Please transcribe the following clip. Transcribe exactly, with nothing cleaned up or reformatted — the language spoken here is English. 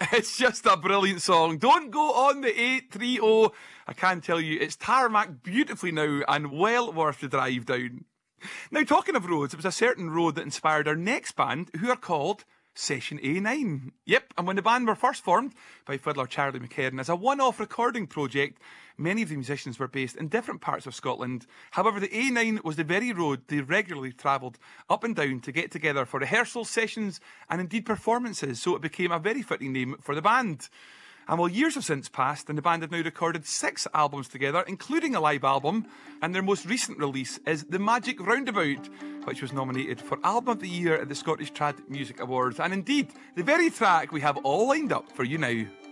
It's just a brilliant song. Don't go on the eight three oh. I can tell you, it's tarmac beautifully now and well worth the drive down. Now, talking of roads, it was a certain road that inspired our next band, who are called Session A nine. Yep, and when the band were first formed by fiddler Charlie McCarran as a one-off recording project, many of the musicians were based in different parts of Scotland. However, the A nine was the very road they regularly travelled up and down to get together for rehearsals, sessions, and indeed performances, so it became a very fitting name for the band. And while years have since passed, and the band have now recorded six albums together, including a live album, and their most recent release is The Magic Roundabout, which was nominated for Album of the Year at the Scottish Trad Music Awards. And indeed, the very track we have all lined up for you now.